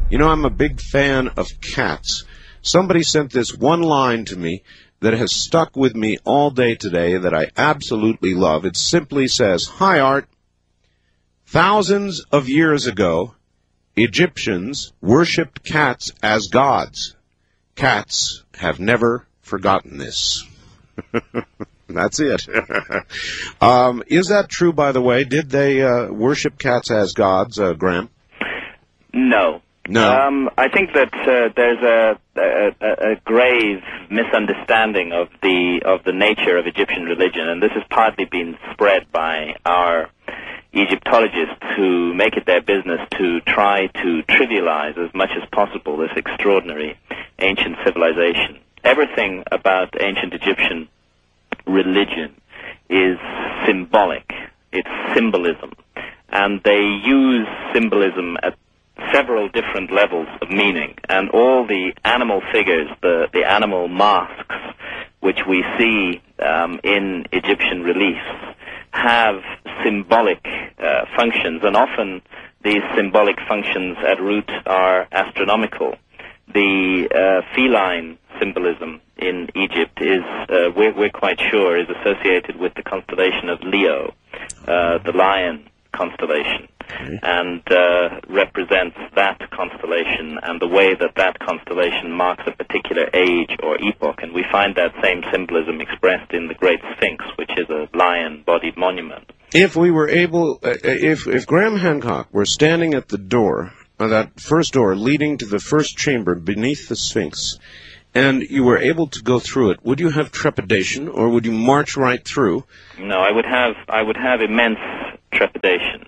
You know, I'm a big fan of cats. Somebody sent this one line to me that has stuck with me all day today that I absolutely love. It simply says, "Hi, Art. Thousands of years ago, Egyptians worshipped cats as gods. Cats have never forgotten this." That's it. Is that true, by the way? Did they worship cats as gods, Graham? No. No. I think that there's a grave misunderstanding of the nature of Egyptian religion, and this has partly been spread by our Egyptologists who make it their business to try to trivialize as much as possible this extraordinary ancient civilization. Everything about ancient Egyptian religion is symbolic. It's symbolism. And they use symbolism at several different levels of meaning. And all the animal figures, the animal masks, which we see in Egyptian reliefs, have symbolic functions. And often these symbolic functions at root are astronomical. The feline symbolism in Egypt is, we're quite sure, is associated with the constellation of Leo, the lion constellation, and represents that constellation and the way that that constellation marks a particular age or epoch. And we find that same symbolism expressed in the Great Sphinx, which is a lion-bodied monument. If we were able, if Graham Hancock were standing at the door, that first door leading to the first chamber beneath the Sphinx, and you were able to go through it, would you have trepidation, or would you march right through? No, I would have immense trepidation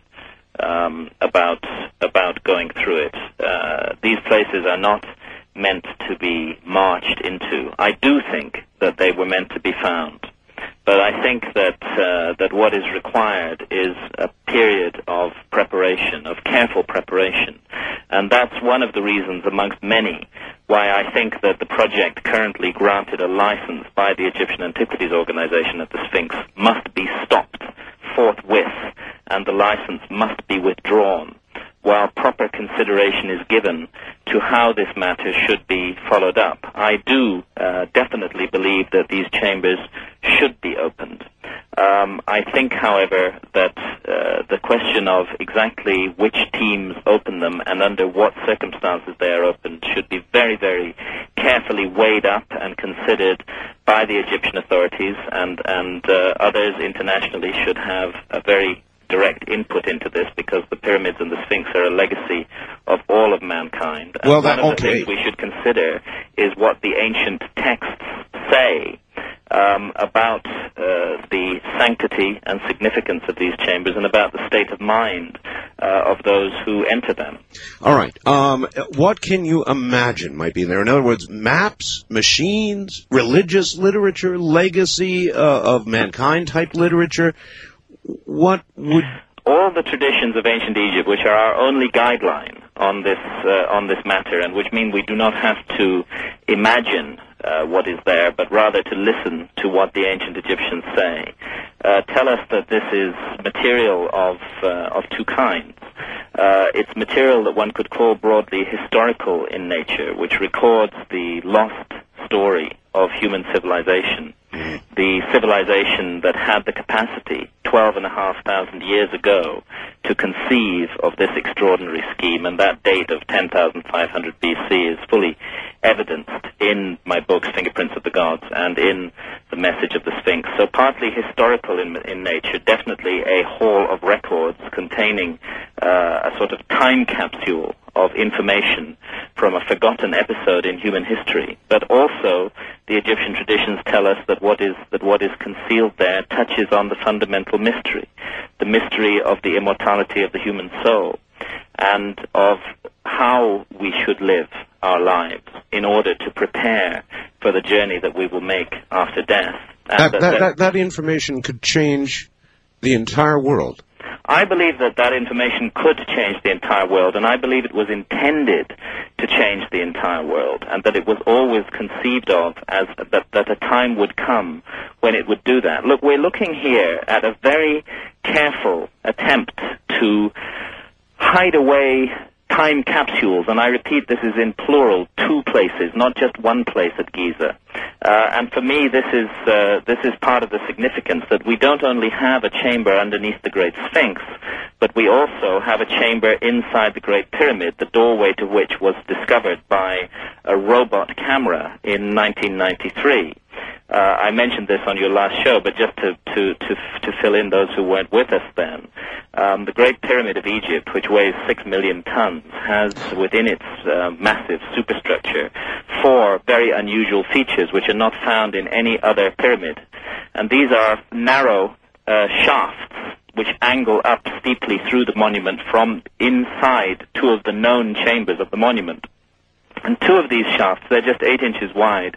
about going through it. These places are not meant to be marched into. I do think that they were meant to be found, but I think that what is required is a period of preparation, of careful preparation, and that's one of the reasons, amongst many, why I think that the project currently granted a license by the Egyptian Antiquities Organization at the Sphinx must be stopped forthwith, and the license must be withdrawn, while proper consideration is given to how this matter should be followed up. I do definitely believe that these chambers should be opened. I think, however, that the question of exactly which teams open them and under what circumstances they are opened should be very, very carefully weighed up and considered by the Egyptian authorities, and others internationally should have a very direct input into this, because the pyramids and the Sphinx are a legacy of all of mankind. And one of the things we should consider is what the ancient texts say about the sanctity and significance of these chambers and about the state of mind of those who enter them. All right. What can you imagine might be there? In other words, maps, machines, religious literature, legacy of mankind-type literature. What would... All the traditions of ancient Egypt, which are our only guideline on this matter, and which mean we do not have to imagine what is there, but rather to listen to what the ancient Egyptians say, tell us that this is material of two kinds. It's material that one could call broadly historical in nature, which records the lost story of human civilization, the civilization that had the capacity 12,500 years ago to conceive of this extraordinary scheme, and that date of 10,500 BC is fully evidenced in my books, Fingerprints of the Gods, and in the message of the Sphinx. So partly historical in nature, definitely a hall of records containing a sort of time capsule of information from a forgotten episode in human history. But also, the Egyptian traditions tell us that what is concealed there touches on the fundamental mystery, the mystery of the immortality of the human soul, and of how we should live our lives in order to prepare for the journey that we will make after death. And that information could change the entire world. I believe that information could change the entire world, and I believe it was intended to change the entire world, and that it was always conceived of as that a time would come when it would do that. Look, we're looking here at a very careful attempt to hide away time capsules, and I repeat, this is in plural, 2 places, not just 1 place at Giza. And for me, this is part of the significance that we don't only have a chamber underneath the Great Sphinx, but we also have a chamber inside the Great Pyramid, the doorway to which was discovered by a robot camera in 1993. I mentioned this on your last show, but just to fill in those who weren't with us then, the Great Pyramid of Egypt, which weighs 6 million tons, has within its massive superstructure 4 very unusual features which are not found in any other pyramid. And these are narrow shafts which angle up steeply through the monument from inside 2 of the known chambers of the monument. And 2 of these shafts, they're just 8 inches wide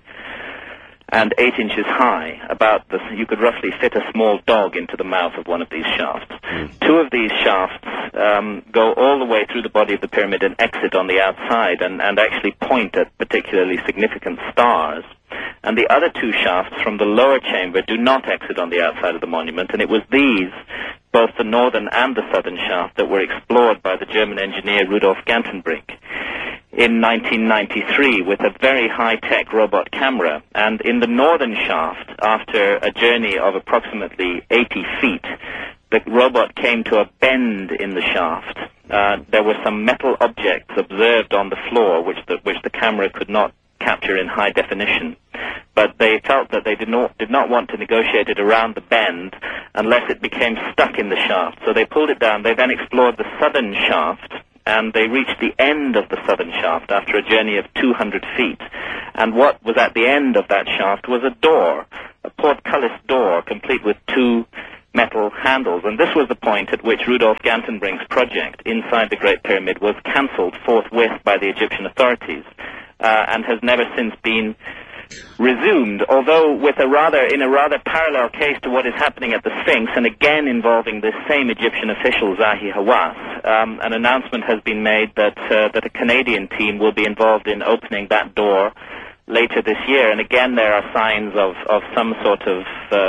and 8 inches high. You could roughly fit a small dog into the mouth of one of these shafts. 2 of these shafts go all the way through the body of the pyramid and exit on the outside and actually point at particularly significant stars. And the other 2 shafts from the lower chamber do not exit on the outside of the monument, and it was these, both the northern and the southern shaft, that were explored by the German engineer Rudolf Gantenbrink in 1993 with a very high-tech robot camera. And in the northern shaft, after a journey of approximately 80 feet, the robot came to a bend in the shaft. There were some metal objects observed on the floor which the camera could not capture in high definition, but they felt that they did not want to negotiate it around the bend unless it became stuck in the shaft. So they pulled it down. They then explored the southern shaft, and they reached the end of the southern shaft after a journey of 200 feet. And what was at the end of that shaft was a door, a portcullis door, complete with 2 metal handles. And this was the point at which Rudolf Gantenbrink's project inside the Great Pyramid was cancelled forthwith by the Egyptian authorities, and has never since been resumed, although in a rather parallel case to what is happening at the Sphinx, and again involving this same Egyptian official, Zahi Hawass. An announcement has been made that a Canadian team will be involved in opening that door later this year, and again there are signs of some sort of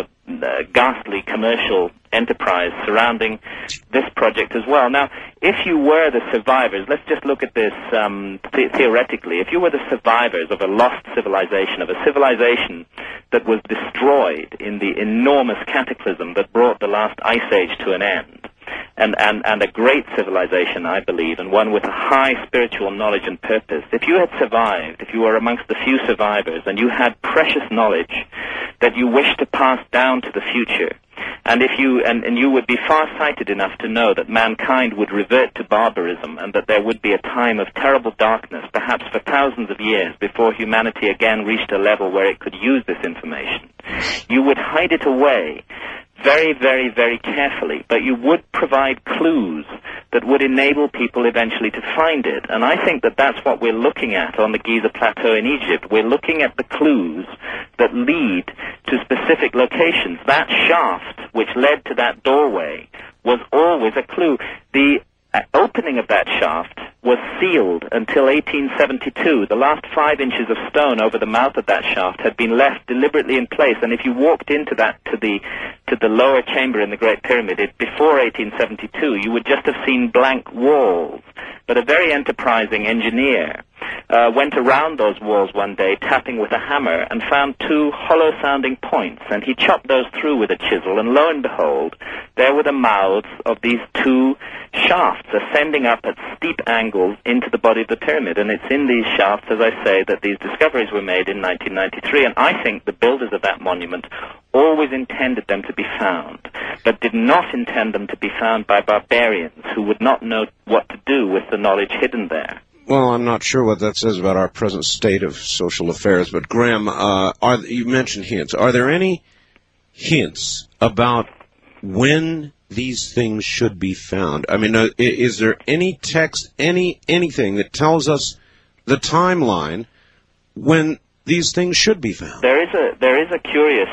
ghastly commercial enterprise surrounding this project as well. Now, if you were the survivors, let's just look at this theoretically. If you were the survivors of a lost civilization, of a civilization that was destroyed in the enormous cataclysm that brought the last ice age to an end, and a great civilization, I believe, and one with a high spiritual knowledge and purpose, if you had survived, if you were amongst the few survivors, and you had precious knowledge that you wished to pass down to the future, and if you and you would be far-sighted enough to know that mankind would revert to barbarism, and that there would be a time of terrible darkness, perhaps for thousands of years, before humanity again reached a level where it could use this information, you would hide it away very, very, very carefully, but you would provide clues that would enable people eventually to find it. And I think that that's what we're looking at on the Giza Plateau in Egypt. We're looking at the clues that lead to specific locations. That shaft, which led to that doorway, was always a clue. The opening of that shaft was sealed until 1872. The last 5 inches of stone over the mouth of that shaft had been left deliberately in place, and if you walked into that to the lower chamber in the Great Pyramid before 1872, you would just have seen blank walls. But a very enterprising engineer went around those walls one day, tapping with a hammer, and found 2 hollow-sounding points, and he chopped those through with a chisel, and lo and behold, there were the mouths of these 2 shafts ascending up at steep angles into the body of the pyramid. And it's in these shafts, as I say, that these discoveries were made in 1993, and I think the builders of that monument always intended them to be found, but did not intend them to be found by barbarians who would not know what to do with the knowledge hidden there. Well, I'm not sure what that says about our present state of social affairs, but Graham, you mentioned hints. Are there any hints about when these things should be found? I mean, is there any text, anything that tells us the timeline when these things should be found? There is a curious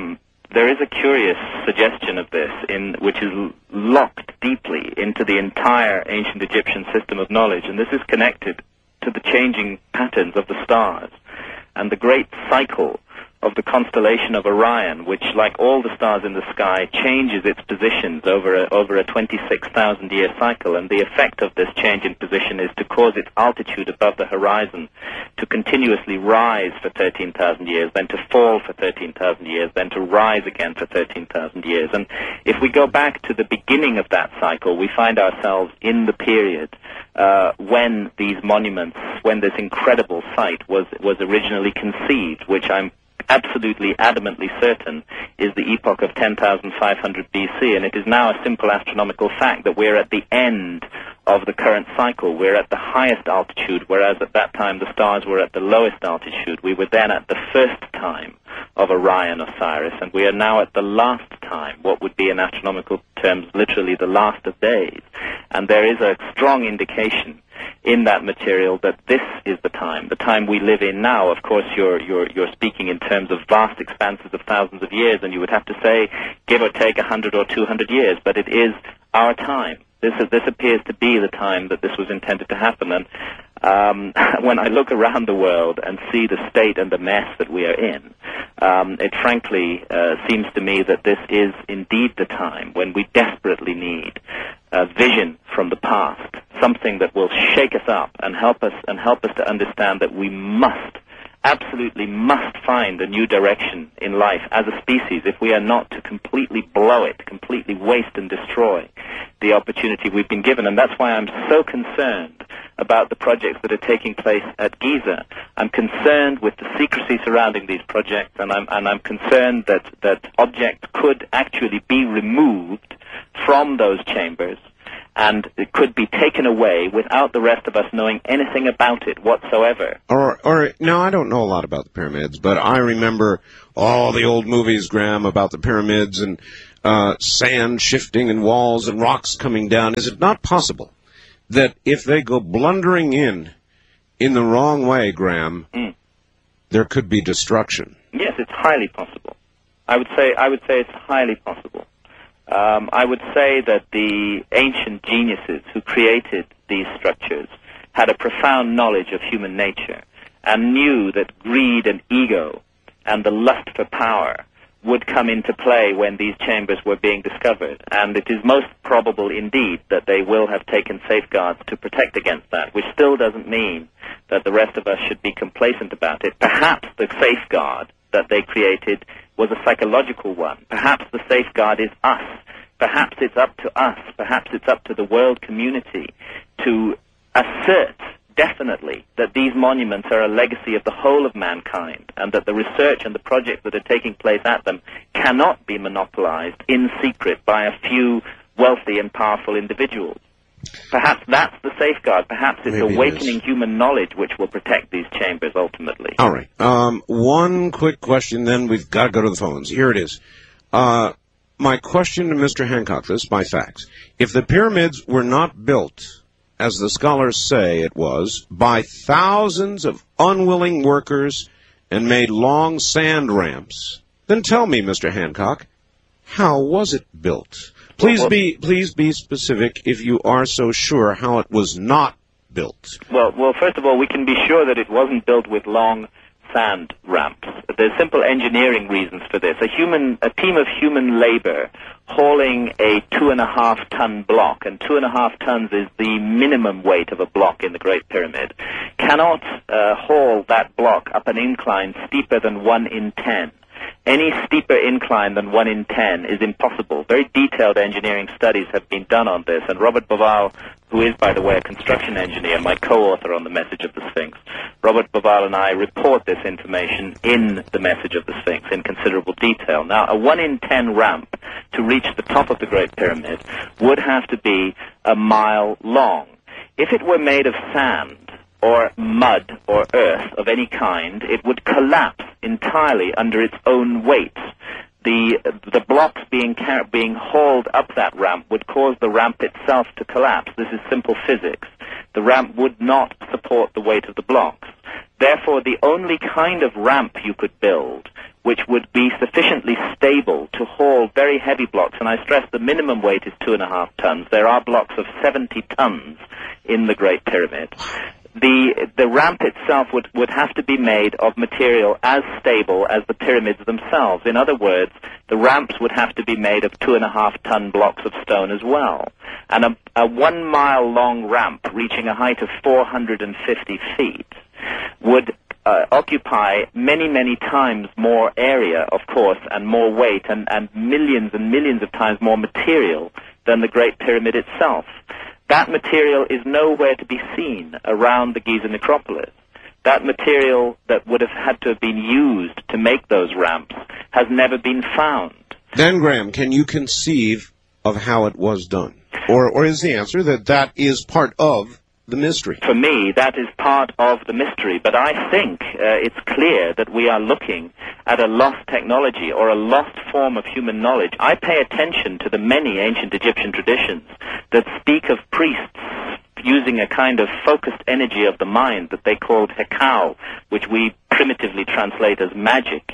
suggestion of this, which is locked deeply into the entire ancient Egyptian system of knowledge, and this is connected to the changing patterns of the stars and the great cycle of the constellation of Orion, which, like all the stars in the sky, changes its positions over a 26,000-year cycle. And the effect of this change in position is to cause its altitude above the horizon to continuously rise for 13,000 years, then to fall for 13,000 years, then to rise again for 13,000 years. And if we go back to the beginning of that cycle, we find ourselves in the period when these monuments, when this incredible site was originally conceived, which I'm absolutely adamantly certain is the epoch of 10,500 BC, and it is now a simple astronomical fact that we're at the end of the current cycle. We're at the highest altitude, whereas at that time the stars were at the lowest altitude. We were then at the first time of Orion Osiris, and we are now at the last time, what would be in astronomical terms literally the last of days. And there is a strong indication in that material that this is the time we live in now. Of course, you're speaking in terms of vast expanses of thousands of years, and you would have to say, give or take 100 or 200 years, but it is our time. This appears to be the time that this was intended to happen. And when I look around the world and see the state and the mess that we are in, it frankly seems to me that this is indeed the time when we desperately need a vision from the past, something that will shake us up and help us to understand that we absolutely must find a new direction in life as a species if we are not to completely blow it, completely waste and destroy the opportunity we've been given. And that's why I'm so concerned about the projects that are taking place at Giza. I'm concerned with the secrecy surrounding these projects, and I'm concerned that objects could actually be removed from those chambers, and it could be taken away without the rest of us knowing anything about it whatsoever. Or no, I don't know a lot about the pyramids, but I remember all the old movies, Graham, about the pyramids and sand shifting and walls and rocks coming down. Is it not possible that if they go blundering in the wrong way, Graham, there could be destruction? Yes, it's highly possible. I would say it's highly possible. I would say that the ancient geniuses who created these structures had a profound knowledge of human nature and knew that greed and ego and the lust for power would come into play when these chambers were being discovered. And it is most probable indeed that they will have taken safeguards to protect against that, which still doesn't mean that the rest of us should be complacent about it. Perhaps the safeguard that they created was a psychological one. Perhaps the safeguard is us. Perhaps it's up to us. Perhaps it's up to the world community to assert definitely that these monuments are a legacy of the whole of mankind, and that the research and the projects that are taking place at them cannot be monopolized in secret by a few wealthy and powerful individuals. Perhaps that's the safeguard. Perhaps it's awakening human knowledge which will protect these chambers ultimately. All right. One quick question, then we've got to go to the phones. Here it is. My question to Mr. Hancock, this is my facts. If the pyramids were not built, as the scholars say it was, by thousands of unwilling workers and made long sand ramps, then tell me, Mr. Hancock, how was it built? Please be specific, if you are so sure, how it was not built. Well, first of all, we can be sure that it wasn't built with long sand ramps. There's simple engineering reasons for this. A team of human labor hauling a 2.5-ton block, and 2.5 tons is the minimum weight of a block in the Great Pyramid, cannot haul that block up an incline steeper than 1 in 10. Any steeper incline than 1 in 10 is impossible. Very detailed engineering studies have been done on this, and Robert Bauval, who is, by the way, a construction engineer, my co-author on The Message of the Sphinx, Robert Bauval and I report this information in The Message of the Sphinx in considerable detail. Now, a 1 in 10 ramp to reach the top of the Great Pyramid would have to be a mile long. If it were made of sand or mud or earth of any kind, it would collapse entirely under its own weight. The blocks being hauled up that ramp would cause the ramp itself to collapse. This is simple physics. The ramp would not support the weight of the blocks. Therefore, the only kind of ramp you could build which would be sufficiently stable to haul very heavy blocks, and I stress the minimum weight is 2.5 tons. There are blocks of 70 tons in the Great Pyramid. the ramp itself would have to be made of material as stable as the pyramids themselves. In other words, the ramps would have to be made of 2.5-ton blocks of stone as well. And a 1 mile long ramp reaching a height of 450 feet would occupy many, many times more area, of course, and more weight, and millions of times more material than the Great Pyramid itself. That material is nowhere to be seen around the Giza necropolis. That material that would have had to have been used to make those ramps has never been found. Then, Graham, can you conceive of how it was done? Or is the answer that is part of the mystery? For me, that is part of the mystery, but I think it's clear that we are looking at a lost technology or a lost form of human knowledge. I pay attention to the many ancient Egyptian traditions that speak of priests using a kind of focused energy of the mind that they called hekau, which we primitively translate as magic,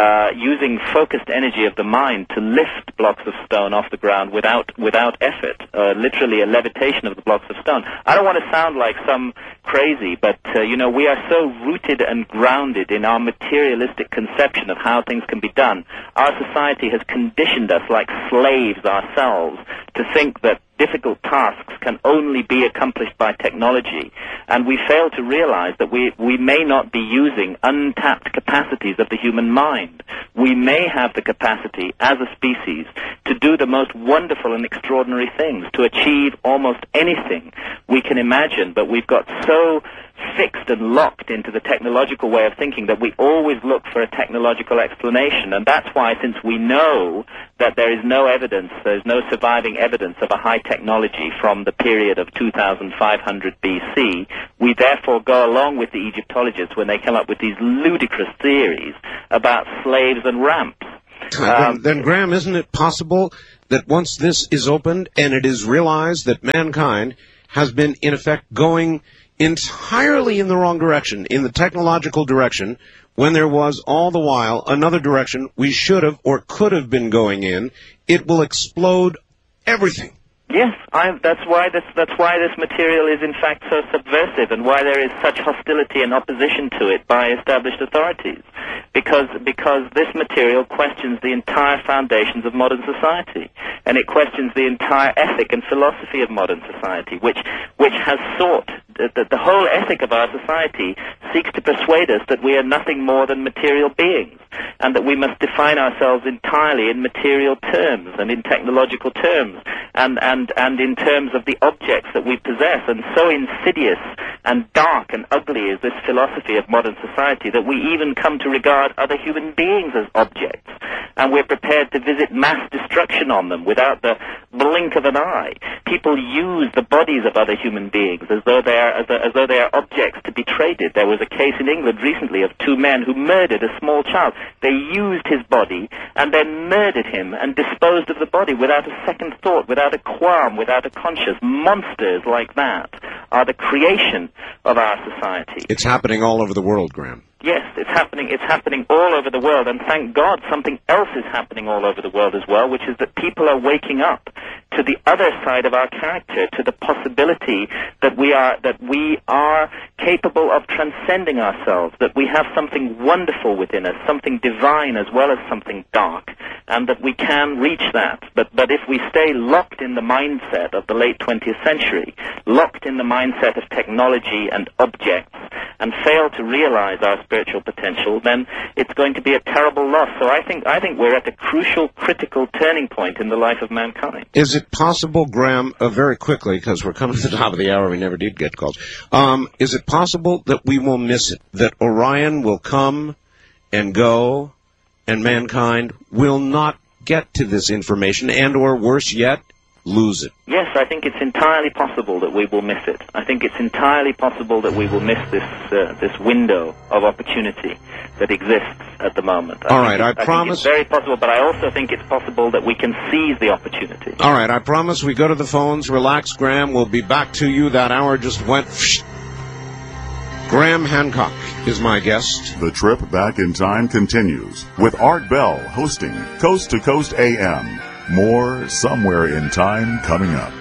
using focused energy of the mind to lift blocks of stone off the ground without effort, literally a levitation of the blocks of stone. I don't want to sound like some crazy, but we are so rooted and grounded in our materialistic conception of how things can be done. Our society has conditioned us like slaves ourselves to think that difficult tasks can only be accomplished by technology, and we fail to realize that we may not be using untapped capacities of the human mind. We may have the capacity as a species to do the most wonderful and extraordinary things, to achieve almost anything we can imagine, but we've got so fixed and locked into the technological way of thinking that we always look for a technological explanation. And that's why, since we know that there is no evidence, there's no surviving evidence of a high technology from the period of 2500 BC, we therefore go along with the Egyptologists when they come up with these ludicrous theories about slaves and ramps. Then, Graham, isn't it possible that once this is opened and it is realized that mankind has been, in effect, going entirely in the wrong direction, in the technological direction, when there was all the while another direction we should have or could have been going in, it will explode everything? Yes, that's why this material is in fact so subversive, and why there is such hostility and opposition to it by established authorities. Because this material questions the entire foundations of modern society, and it questions the entire ethic and philosophy of modern society, which has sought that the whole ethic of our society seeks to persuade us that we are nothing more than material beings, and that we must define ourselves entirely in material terms and in technological terms, and in terms of the objects that we possess. And so insidious and dark and ugly is this philosophy of modern society that we even come to regard other human beings as objects, and we're prepared to visit mass destruction on them without the blink of an eye. People use the bodies of other human beings as though they are objects to be traded. There was a case in England recently of two men who murdered a small child. They used his body and then murdered him and disposed of the body without a second thought, without a qualm, without a conscience. Monsters like that are the creation of our society. It's happening all over the world, Graham. Yes, it's happening all over the world, and thank God something else is happening all over the world as well, which is that people are waking up to the other side of our character, to the possibility that we are capable of transcending ourselves, that we have something wonderful within us, something divine as well as something dark, and that we can reach that. But if we stay locked in the mindset of the late 20th century, locked in the mindset of technology and objects, and fail to realize our spiritual potential, then it's going to be a terrible loss. So I think we're at a crucial, critical turning point in the life of mankind. Is it possible, Graham, very quickly, because we're coming to the top of the hour, we never did get calls, is it possible that we will miss it, that Orion will come and go, and mankind will not get to this information, and or worse yet, lose it? Yes, I think it's entirely possible that we will miss it. I think it's entirely possible that we will miss this window of opportunity that exists at the moment. I promise. It's very possible, but I also think it's possible that we can seize the opportunity. All right, I promise we go to the phones. Relax, Graham. We'll be back to you. That hour just went. Graham Hancock is my guest. The trip back in time continues with Art Bell hosting Coast to Coast AM. More Somewhere in Time coming up.